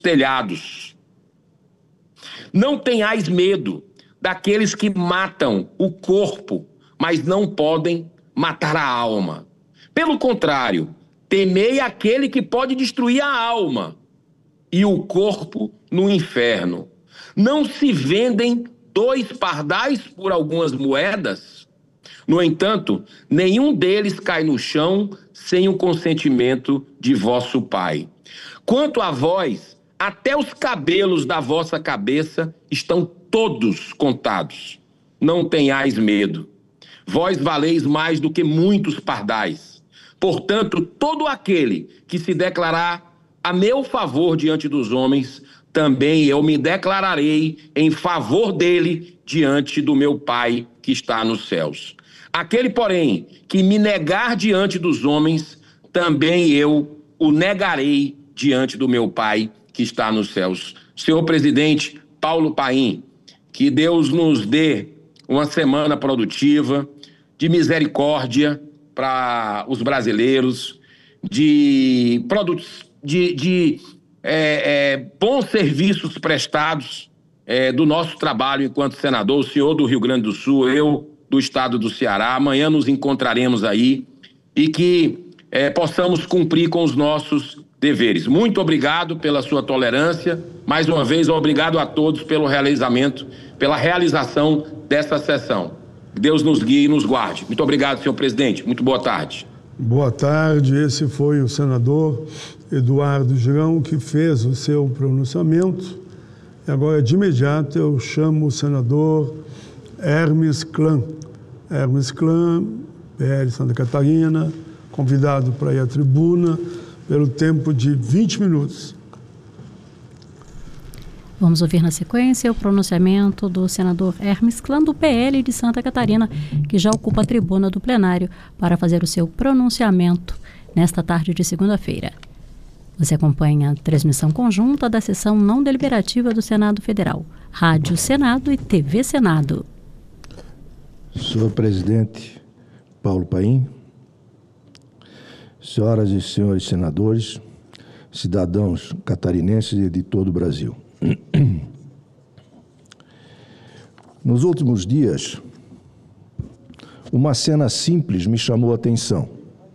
telhados. Não tenhais medo daqueles que matam o corpo, mas não podem matar a alma. Pelo contrário, temei aquele que pode destruir a alma e o corpo no inferno. Não se vendem 2 pardais por algumas moedas? No entanto, nenhum deles cai no chão sem o consentimento de vosso Pai. Quanto a vós, até os cabelos da vossa cabeça estão todos contados. Não tenhais medo. Vós valeis mais do que muitos pardais. Portanto, todo aquele que se declarar a meu favor diante dos homens, também eu me declararei em favor dele diante do meu Pai que está nos céus. Aquele, porém, que me negar diante dos homens, também eu o negarei diante do meu Pai que está nos céus. Senhor presidente Paulo Paim, que Deus nos dê uma semana produtiva, de misericórdia para os brasileiros, de bons serviços prestados do nosso trabalho enquanto senador, o senhor do Rio Grande do Sul, eu do estado do Ceará. Amanhã nos encontraremos aí e que possamos cumprir com os nossos deveres. Muito obrigado pela sua tolerância. Mais uma vez, obrigado a todos pela realização dessa sessão. Deus nos guie e nos guarde. Muito obrigado, senhor presidente. Muito boa tarde. Boa tarde. Esse foi o senador Eduardo Girão que fez o seu pronunciamento. E agora, de imediato, eu chamo o senador Hermes Klan. Hermes Klan, PL Santa Catarina, convidado para ir à tribuna pelo tempo de 20 minutos. Vamos ouvir na sequência o pronunciamento do senador Hermes Klan, do PL de Santa Catarina, que já ocupa a tribuna do plenário para fazer o seu pronunciamento nesta tarde de segunda-feira. Você acompanha a transmissão conjunta da sessão não deliberativa do Senado Federal, Rádio Senado e TV Senado. Senhor presidente Paulo Paim, senhoras e senhores senadores, cidadãos catarinenses e de todo o Brasil. Nos últimos dias, uma cena simples me chamou a atenção.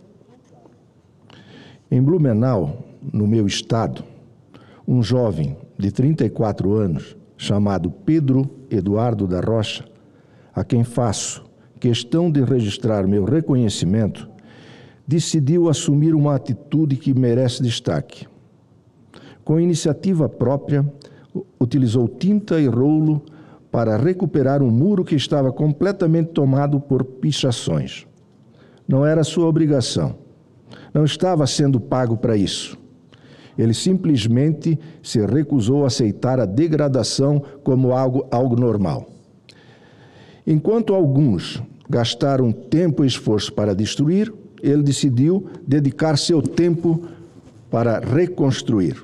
Em Blumenau, no meu estado, um jovem de 34 anos, chamado Pedro Eduardo da Rocha, a quem faço questão de registrar meu reconhecimento, decidiu assumir uma atitude que merece destaque. Com iniciativa própria, utilizou tinta e rolo para recuperar um muro que estava completamente tomado por pichações. Não era sua obrigação. Não estava sendo pago para isso. Ele simplesmente se recusou a aceitar a degradação como algo normal. Enquanto alguns gastaram tempo e esforço para destruir, ele decidiu dedicar seu tempo para reconstruir.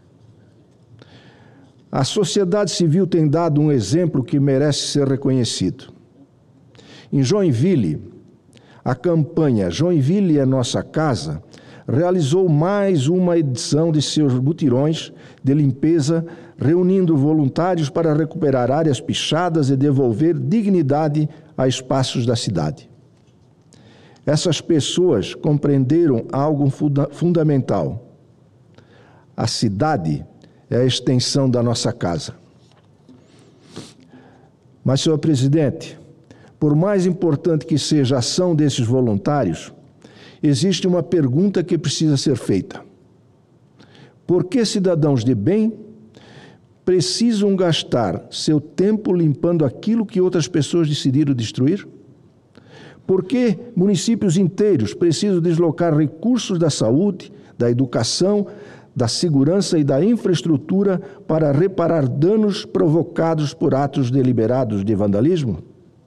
A sociedade civil tem dado um exemplo que merece ser reconhecido. Em Joinville, a campanha Joinville é Nossa Casa realizou mais uma edição de seus mutirões de limpeza, reunindo voluntários para recuperar áreas pichadas e devolver dignidade a espaços da cidade. Essas pessoas compreenderam algo fundamental. A cidade é a extensão da nossa casa. Mas, senhor presidente, por mais importante que seja a ação desses voluntários, existe uma pergunta que precisa ser feita. Por que cidadãos de bem precisam gastar seu tempo limpando aquilo que outras pessoas decidiram destruir? Por que municípios inteiros precisam deslocar recursos da saúde, da educação, da segurança e da infraestrutura para reparar danos provocados por atos deliberados de vandalismo?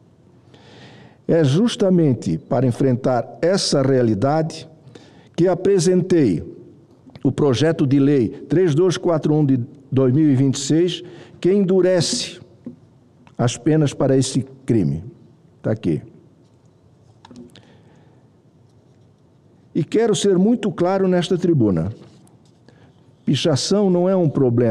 É justamente para enfrentar essa realidade que apresentei o projeto de lei 3241 de 2026, que endurece as penas para esse crime. Está aqui. E quero ser muito claro nesta tribuna. Pichação não é um problema.